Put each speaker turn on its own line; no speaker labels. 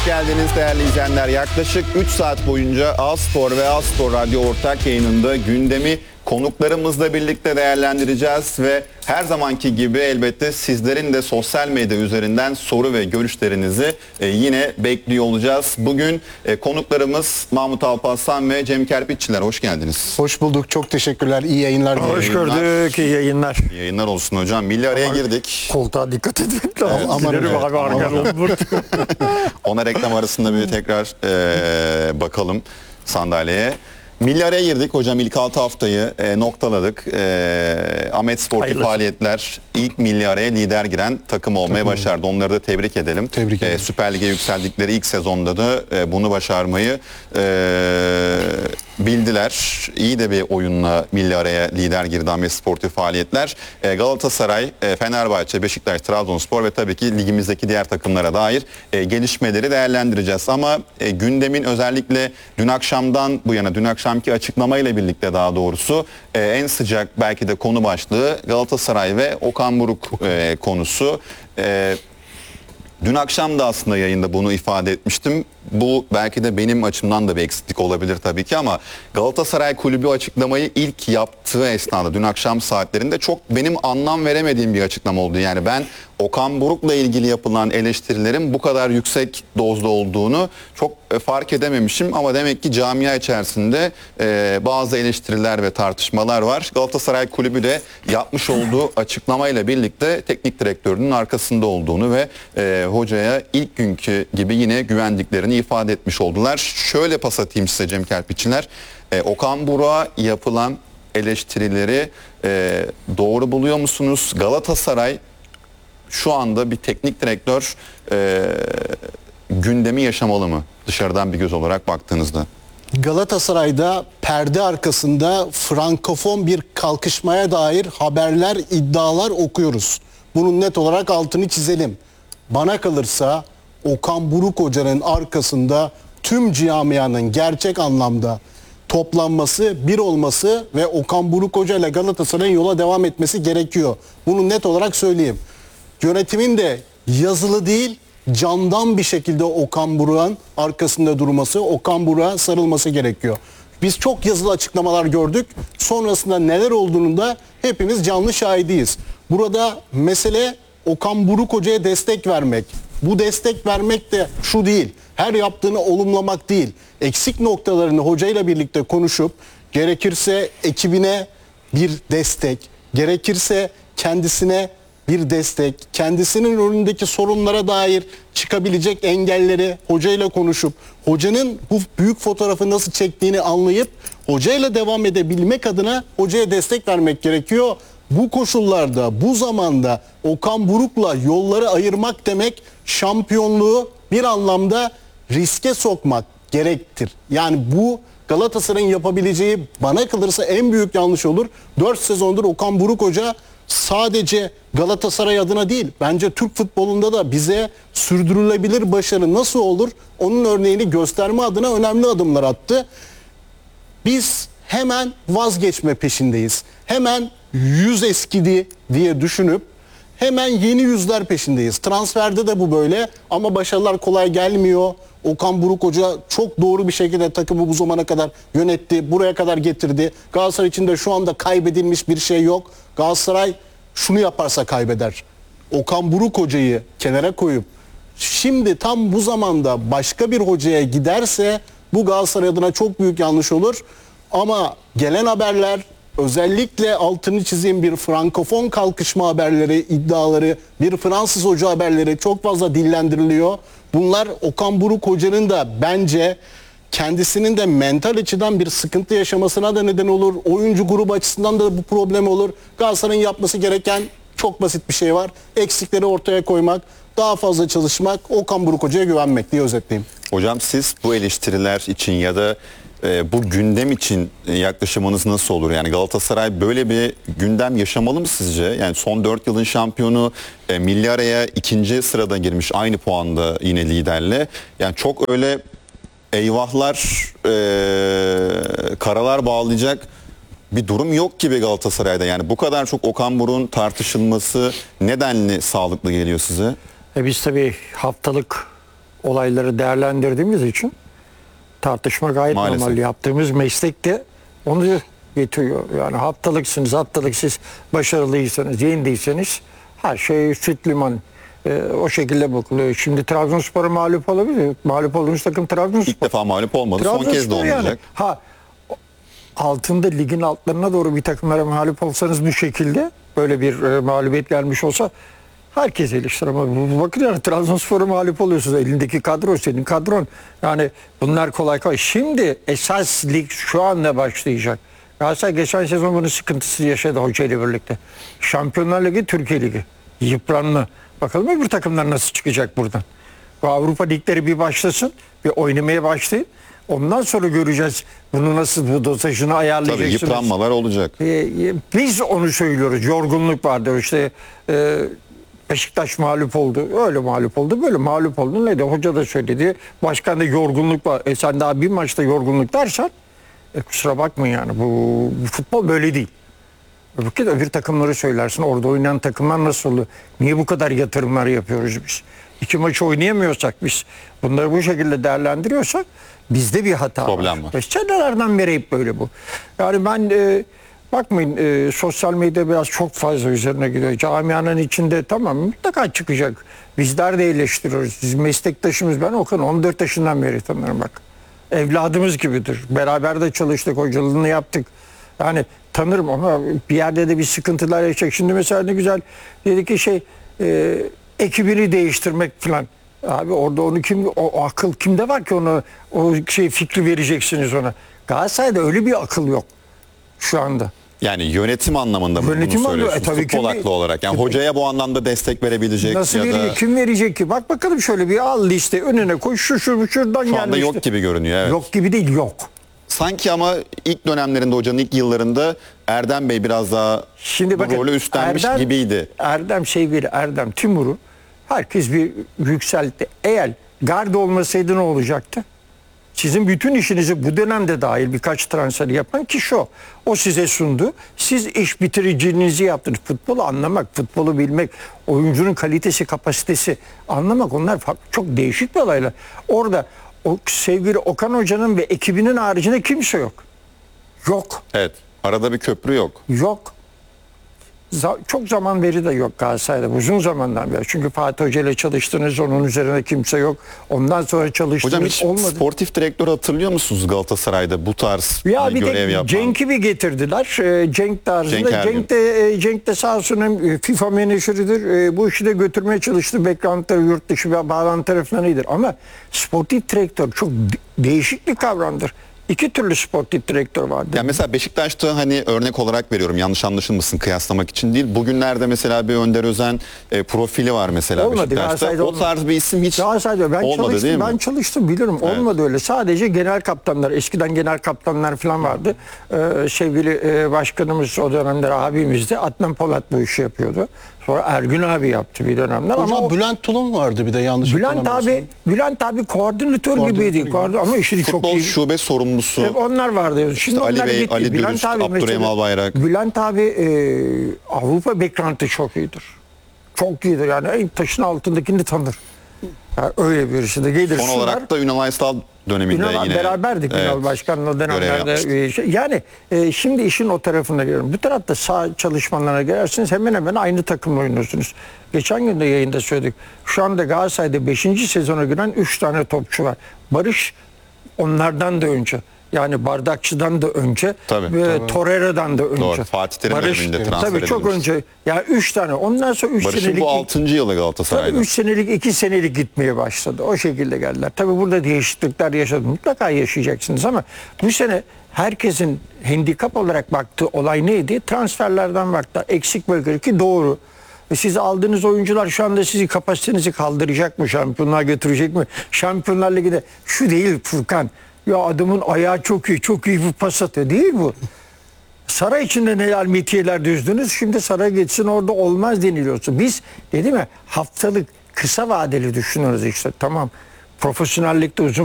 Hoş geldiniz değerli izleyenler. Yaklaşık 3 saat boyunca A-Spor ve A-Spor Radyo ortak yayınında gündemi konuklarımızla birlikte değerlendireceğiz ve her zamanki gibi elbette sizlerin de sosyal medya üzerinden soru ve görüşlerinizi yine bekliyor olacağız. Bugün konuklarımız Mahmut Alparslan ve Cem Kerpiççiler. Hoş geldiniz.
Hoş bulduk. Çok teşekkürler. İyi yayınlar.
Hoş gördük. İyi yayınlar.
İyi yayınlar olsun hocam. Milli araya girdik.
Koltuğa dikkat etmek lazım.
Evet, ona reklam arasında bir tekrar bakalım sandalyeye. Milli araya girdik hocam, ilk 6 haftayı noktaladık. Ahmet Sportif
Hayırlısı.
Faaliyetler ilk milli araya lider giren takım olmaya başardı. Onları da tebrik edelim.
Tebrik ederim.
Süper Lig'e yükseldikleri ilk sezonda da bunu başarmayı bildiler. İyi de bir oyunla milli araya lider girdi Ahmet Sportif Faaliyetler. Galatasaray, Fenerbahçe, Beşiktaş, Trabzonspor ve tabii ki ligimizdeki diğer takımlara dair gelişmeleri değerlendireceğiz. Ama gündemin özellikle dün akşamdan bu yana, dün akşamki açıklamayla birlikte daha doğrusu en sıcak belki de konu başlığı Galatasaray ve Okan Buruk konusu. Dün akşam da aslında yayında bunu ifade etmiştim. Bu belki de benim açımdan da bir eksiklik olabilir tabii ki ama Galatasaray Kulübü açıklamayı ilk yaptığı esnada dün akşam saatlerinde çok benim anlam veremediğim bir açıklama oldu. Yani ben Okan Buruk'la ilgili yapılan eleştirilerin bu kadar yüksek dozda olduğunu çok fark edememişim ama demek ki camia içerisinde bazı eleştiriler ve tartışmalar var. Galatasaray Kulübü de yapmış olduğu açıklamayla birlikte teknik direktörünün arkasında olduğunu ve hocaya ilk günkü gibi yine güvendiklerini ifade etmiş oldular. Şöyle pas atayım size Cem Kerpiççiler. Okan Buruk'a yapılan eleştirileri doğru buluyor musunuz? Galatasaray şu anda bir teknik direktör gündemi yaşamalı mı? Dışarıdan bir göz olarak baktığınızda.
Galatasaray'da perde arkasında frankofon bir kalkışmaya dair haberler, iddialar okuyoruz. Bunun net olarak altını çizelim. Bana kalırsa Okan Buruk Hoca'nın arkasında tüm camianın gerçek anlamda toplanması, bir olması ve Okan Buruk Hoca ile Galatasaray'ın yola devam etmesi gerekiyor. Bunu net olarak söyleyeyim. Yönetimin de yazılı değil, candan bir şekilde Okan Buruk'un arkasında durması, Okan Buruk'a sarılması gerekiyor. Biz çok yazılı açıklamalar gördük. Sonrasında neler olduğunu da hepimiz canlı şahidiyiz. Burada mesele Okan Buruk Hoca'ya destek vermek. Bu destek vermek de şu değil. Her yaptığını olumlamak değil. Eksik noktalarını hocayla birlikte konuşup gerekirse ekibine bir destek, gerekirse kendisine bir destek, kendisinin önündeki sorunlara dair çıkabilecek engelleri hocayla konuşup, hocanın bu büyük fotoğrafı nasıl çektiğini anlayıp, hocayla devam edebilmek adına hocaya destek vermek gerekiyor. Bu koşullarda, bu zamanda Okan Buruk'la yolları ayırmak demek, şampiyonluğu bir anlamda riske sokmak gerektir. Yani bu Galatasaray'ın yapabileceği bana kalırsa en büyük yanlış olur. 4 sezondur Okan Buruk Hoca sadece Galatasaray adına değil, bence Türk futbolunda da bize sürdürülebilir başarı nasıl olur onun örneğini gösterme adına önemli adımlar attı. Biz hemen vazgeçme peşindeyiz. Hemen yüz eskidi diye düşünüp hemen yeni yüzler peşindeyiz. Transferde de bu böyle ama başarılar kolay gelmiyor. Okan Buruk Hoca çok doğru bir şekilde takımı bu zamana kadar yönetti, buraya kadar getirdi. Galatasaray için de şu anda kaybedilmiş bir şey yok. Galatasaray şunu yaparsa kaybeder. Okan Buruk Hoca'yı kenara koyup şimdi tam bu zamanda başka bir hocaya giderse bu Galatasaray adına çok büyük yanlış olur. Ama gelen haberler, özellikle altını çizeyim, bir frankofon kalkışma haberleri, iddiaları, bir Fransız hoca haberleri çok fazla dillendiriliyor. Bunlar Okan Buruk Hoca'nın da bence kendisinin de mental açıdan bir sıkıntı yaşamasına da neden olur. Oyuncu grubu açısından da bu problem olur. Galatasaray'ın yapması gereken çok basit bir şey var. Eksikleri ortaya koymak, daha fazla çalışmak, Okan Buruk Hoca'ya güvenmek diye özetleyeyim.
Hocam siz bu eleştiriler için ya da bu gündem için yaklaşımınız nasıl olur? Yani Galatasaray böyle bir gündem yaşamalı mı sizce? Yani son 4 yılın şampiyonu, milli araya 2. sırada girmiş, aynı puanda yine liderle. Yani çok öyle eyvahlar, karalar bağlayacak bir durum yok gibi Galatasaray'da. Yani bu kadar çok Okan Buruk'un tartışılması nedenli sağlıklı geliyor size?
Biz tabii haftalık olayları değerlendirdiğimiz için tartışma gayet
Maalesef.
normal. Yaptığımız meslek de onu getiriyor. Yani haftalıksınız, haftalık siz başarılıysanız, yendiyseniz her şey süt liman. O şekilde bakılıyor. Şimdi Trabzonspor'a mağlup olabilir. Mağlup olduğunuz takım Trabzonspor.
İlk defa mağlup olmadı. Son kez de
Trabzonspor
olmayacak.
yani. Ha, altında ligin altlarına doğru bir takımlara mağlup olsanız bu şekilde böyle bir mağlubiyet gelmiş olsa herkes eleştirir ama bakın yani Trabzonspor'a mağlup oluyorsunuz. Elindeki kadro senin kadron. Yani bunlar kolay kolay. Şimdi esas lig şu anda başlayacak. Galatasaray geçen sezon bunun sıkıntısı yaşadı hoca ile birlikte. Şampiyonlar Ligi, Türkiye Ligi. Yıpranma. Bakalım öbür takımlar nasıl çıkacak buradan. Bu Avrupa ligleri bir başlasın. Bir oynamaya başlayın. Ondan sonra göreceğiz bunu nasıl bu dozajını ayarlayacaksınız.
Tabii yıpranmalar olacak.
Biz onu söylüyoruz. Yorgunluk vardır. İşte Beşiktaş mağlup oldu. Öyle mağlup oldu. Böyle mağlup oldu. Ne de hoca da söyledi. Başkan da yorgunluk var. Sen daha bir maçta yorgunluk dersen kusura bakmayın yani. Bu futbol böyle değil. Öbür takımları söylersin. Orada oynayan takımlar nasıl oluyor? Niye bu kadar yatırımlar yapıyoruz biz? 2 maçı oynayamıyorsak biz bunları bu şekilde değerlendiriyorsak bizde bir hata
Problem var.
Ve senelerden beri hep böyle bu. Yani ben bakmayın sosyal medya biraz çok fazla üzerine gidiyor. Camianın içinde tamam mutlaka çıkacak. Bizler de eleştiriyoruz. Biz meslektaşımız, ben Okan 14 yaşından beri tanırım bak. Evladımız gibidir. Beraber de çalıştık, hocalığını yaptık. Yani tanırım ama bir yerde de bir sıkıntılar yaşayacak. Şimdi mesela ne güzel dedi ki ekibini değiştirmek falan. Abi orada onu o akıl kimde var ki ona o fikri vereceksiniz ona. Galatasaray'da öyle bir akıl yok şu anda.
Yani yönetim anlamında mı
Yönetim
bunu
anlamında,
söylüyorsunuz?
tabii
Futbol
ki-
aklı olarak. Yani hocaya bu anlamda destek verebilecek
Nasıl
ya
verecek?
da
Kim verecek ki? Bak bakalım şöyle bir al liste önüne koy şuradan
şu anda
gelmişti.
yok gibi görünüyor. Evet.
Yok gibi değil, yok.
Sanki ama ilk dönemlerinde, hocanın ilk yıllarında Erdem Bey biraz daha
Şimdi
bu
bakın,
rolü üstlenmiş gibiydi.
Erdem, Timur'u herkes bir yükseltti. Eğer Garda olmasaydı ne olacaktı? Sizin bütün işinizi bu dönemde dahil birkaç transfer yapan kişi o. O size sundu. Siz iş bitiriciliğinizi yaptınız. Futbolu anlamak, futbolu bilmek, oyuncunun kalitesi, kapasitesi anlamak, onlar çok değişik bir olaylar. Orada o sevgili Okan Hoca'nın ve ekibinin haricinde kimse yok. Yok.
Evet. Arada bir köprü yok.
Yok. Çok zaman beri de yok Galatasaray'da. Uzun zamandan beri. Çünkü Fatih Hoca ile çalıştınız. Onun üzerine kimse yok. Ondan sonra çalıştınız.
Hocam hiç
olmadı.
sportif direktör hatırlıyor musunuz Galatasaray'da bu tarz
Ya bir
görev
de
yapan?
Cenk'i bir getirdiler. Cenk tarzında.
Cenk Ergün.
Cenk de sağ olsun hem FIFA menajeridir. Bu işi de götürmeye çalıştı. Background'ları, yurt dışı bağlantıları falan iyidir. Ama sportif direktör çok değişik bir kavramdır. İki türlü sportif direktör vardır.
Yani mesela Beşiktaş'ta hani örnek olarak veriyorum, yanlış anlaşılmasın, kıyaslamak için değil. Bugünlerde mesela bir Önder Özen profili var mesela
Olmadı,
Beşiktaş'ta.
Galatasaray'da
O
olmadı.
tarz bir isim hiç
Galatasaray'da ben
olmadı
çalıştım,
değil mi?
ben çalıştım bilirim.
Evet.
Olmadı öyle. Sadece genel kaptanlar, eskiden genel kaptanlar falan vardı. Sevgili başkanımız o dönemler abimizdi. Adnan Polat bu işi yapıyordu. Sonra Ergün abi yaptı bir dönemler.
Hocam
ama
Bülent Tulum vardı bir de yanlış hatırlamıyorsam.
Bülent abi koordinatör gibiydi. Ama işini çok
Futbol
iyi.
şube sorumlusu.
Onlar vardı. Şimdi
İşte Ali
onlar
Bey,
gitti.
Ali Dürüst, Abdurrahim
mesela-
Albayrak.
Bülent abi Avrupa background'ı çok iyidir. Çok iyidir yani en taşın altındakini tanır. Yani öyle birisi de gelir.
Son
sunar.
olarak da Ünal Aysal döneminde
Ünal
yine.
beraberdik
Evet,
Ünal Başkan'la o
görev
dönemlerde.
yapmıştı.
Yani şimdi işin o tarafına geliyorum. Bu tarafta sağ çalışmalarına gelirsiniz hemen hemen aynı takımla oynuyorsunuz. Geçen gün de yayında söyledik. Şu anda Galatasaray'da 5. sezona giren 3 tane topçu var. Barış onlardan da önce. Yani Bardakçı'dan da önce
Tabii,
ve
tabii.
Torreira'dan da önce.
Doğru. Fatih Terim döneminde transfer
tabii çok
edilmiş.
önce. Yani 3 tane. Ondan sonra 3
Barış'ın
senelik
bu 6. yılı Galatasaray'da.
3 senelik 2 senelik gitmeye başladı. O şekilde geldiler. Tabii burada değişiklikler yaşadı. Mutlaka yaşayacaksınız ama bu sene herkesin handikap olarak baktığı olay neydi? Transferlerden baktılar. Eksik bölgeleri ki doğru. Siz aldığınız oyuncular şu anda sizi kapasitenizi kaldıracak mı? Şampiyonluğa götürecek mi? Şampiyonlar Ligi'de şu değil Furkan. Ya adamın ayağı çok iyi bir pas atıyor. Değil bu. Saray içinde neler metiyeler düzdünüz. Şimdi saray geçsin orada olmaz deniliyorsun. Biz dedim ya haftalık kısa vadeli düşünüyoruz işte. Tamam profesyonellikte uzun